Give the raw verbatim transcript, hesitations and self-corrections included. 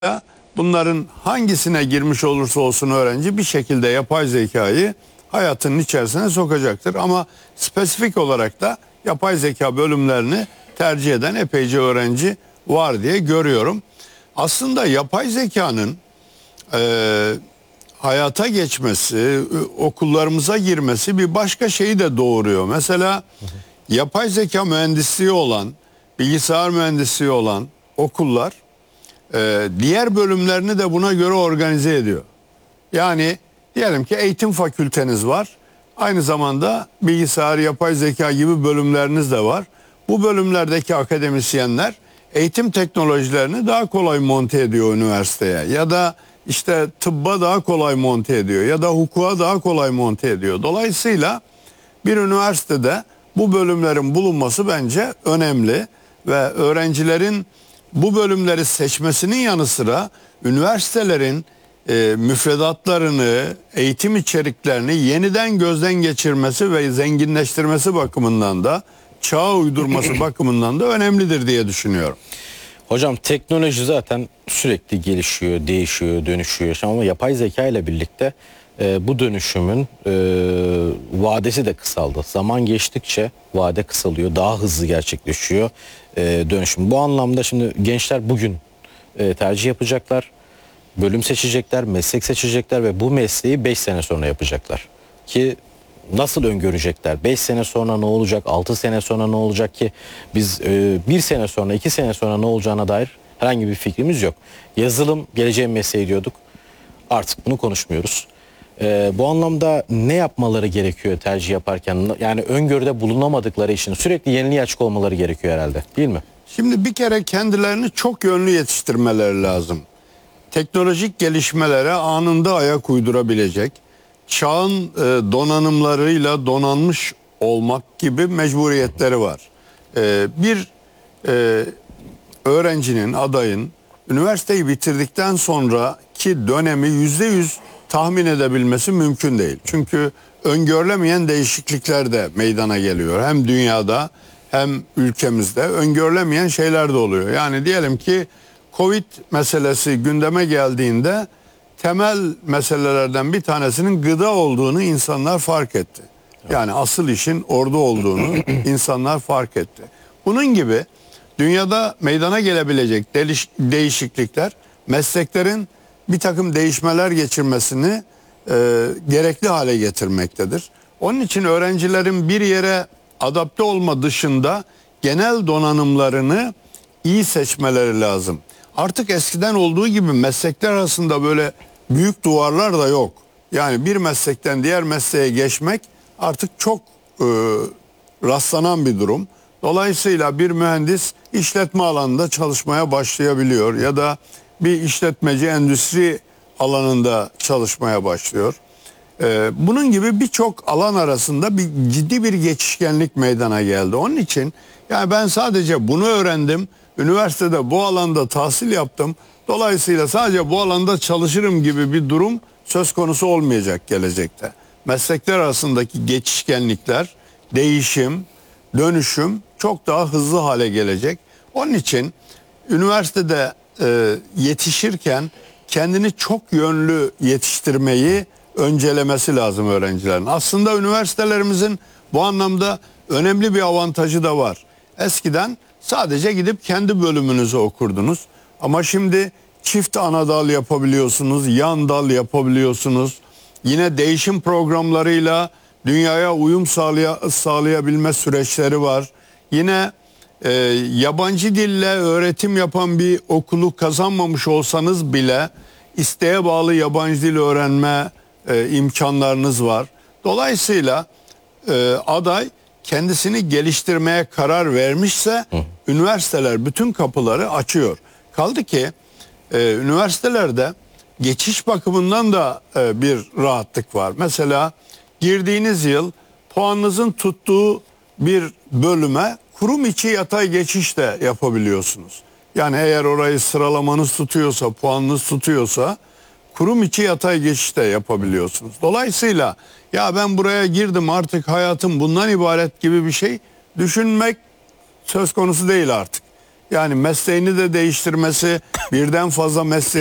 bunların hangisine girmiş olursa olsun öğrenci bir şekilde yapay zekayı hayatının içerisine sokacaktır. Ama spesifik olarak da yapay zeka bölümlerini tercih eden epeyce öğrenci var diye görüyorum. Aslında yapay zekanın e, hayata geçmesi, okullarımıza girmesi bir başka şeyi de doğuruyor. Mesela yapay zeka mühendisliği olan, bilgisayar mühendisliği olan okullar e, diğer bölümlerini de buna göre organize ediyor. Yani diyelim ki eğitim fakülteniz var. Aynı zamanda bilgisayar, yapay zeka gibi bölümleriniz de var. Bu bölümlerdeki akademisyenler eğitim teknolojilerini daha kolay monte ediyor üniversiteye. Ya da işte tıbba daha kolay monte ediyor. Ya da hukuka daha kolay monte ediyor. Dolayısıyla bir üniversitede bu bölümlerin bulunması bence önemli. Ve öğrencilerin bu bölümleri seçmesinin yanı sıra üniversitelerin e, müfredatlarını, eğitim içeriklerini yeniden gözden geçirmesi ve zenginleştirmesi bakımından da, çağa uydurması bakımından da önemlidir diye düşünüyorum. Hocam teknoloji zaten sürekli gelişiyor, değişiyor, dönüşüyor. Ama yapay zeka ile birlikte e, bu dönüşümün e, vadesi de kısaldı. Zaman geçtikçe vade kısalıyor, daha hızlı gerçekleşiyor e, dönüşüm. Bu anlamda şimdi gençler bugün e, tercih yapacaklar, bölüm seçecekler, meslek seçecekler ve bu mesleği beş sene sonra yapacaklar. Ki nasıl öngörecekler? beş sene sonra ne olacak? altı sene sonra ne olacak ki? Biz e, bir sene sonra, iki sene sonra ne olacağına dair herhangi bir fikrimiz yok. Yazılım geleceğin mesleği diyorduk. Artık bunu konuşmuyoruz. E, bu anlamda ne yapmaları gerekiyor tercih yaparken? Yani öngörüde bulunamadıkları için sürekli yeniliğe açık olmaları gerekiyor herhalde, değil mi? Şimdi bir kere kendilerini çok yönlü yetiştirmeleri lazım. Teknolojik gelişmelere anında ayak uydurabilecek, çağın e, donanımlarıyla donanmış olmak gibi mecburiyetleri var. E, bir e, öğrencinin, adayın üniversiteyi bitirdikten sonraki dönemi yüzde yüz tahmin edebilmesi mümkün değil. Çünkü öngörülemeyen değişiklikler de meydana geliyor. Hem dünyada hem ülkemizde öngörülemeyen şeyler de oluyor. Yani diyelim ki Covid meselesi gündeme geldiğinde temel meselelerden bir tanesinin gıda olduğunu insanlar fark etti. Yani asıl işin orada olduğunu insanlar fark etti. Bunun gibi dünyada meydana gelebilecek değişiklikler mesleklerin bir takım değişmeler geçirmesini e, gerekli hale getirmektedir. Onun için öğrencilerin bir yere adapte olma dışında genel donanımlarını iyi seçmeleri lazım. Artık eskiden olduğu gibi meslekler arasında böyle büyük duvarlar da yok. Yani bir meslekten diğer mesleğe geçmek artık çok e, rastlanan bir durum. Dolayısıyla bir mühendis işletme alanında çalışmaya başlayabiliyor ya da bir işletmeci endüstri alanında çalışmaya başlıyor. Ee, bunun gibi birçok alan arasında bir ciddi bir geçişkenlik meydana geldi. Onun için yani ben sadece bunu öğrendim, üniversitede bu alanda tahsil yaptım, dolayısıyla sadece bu alanda çalışırım gibi bir durum söz konusu olmayacak gelecekte. Meslekler arasındaki geçişkenlikler, değişim, dönüşüm çok daha hızlı hale gelecek. Onun için üniversitede e, yetişirken kendini çok yönlü yetiştirmeyi öncelemesi lazım öğrencilerin. Aslında üniversitelerimizin bu anlamda önemli bir avantajı da var. Eskiden sadece gidip kendi bölümünüzü okurdunuz. Ama şimdi çift ana dal yapabiliyorsunuz, yan dal yapabiliyorsunuz. Yine değişim programlarıyla dünyaya uyum sağlaya, sağlayabilme süreçleri var. Yine e, yabancı dille öğretim yapan bir okulu kazanmamış olsanız bile isteğe bağlı yabancı dil öğrenme e, imkanlarınız var. Dolayısıyla e, aday kendisini geliştirmeye karar vermişse Hı. üniversiteler bütün kapıları açıyor. Kaldı ki e, üniversitelerde geçiş bakımından da e, bir rahatlık var. Mesela girdiğiniz yıl puanınızın tuttuğu bir bölüme kurum içi yatay geçiş de yapabiliyorsunuz. Yani eğer orayı sıralamanız tutuyorsa, puanınız tutuyorsa kurum içi yatay geçiş de yapabiliyorsunuz. Dolayısıyla ya ben buraya girdim artık hayatım bundan ibaret gibi bir şey düşünmek söz konusu değil artık. Yani mesleğini de değiştirmesi, birden fazla mesleği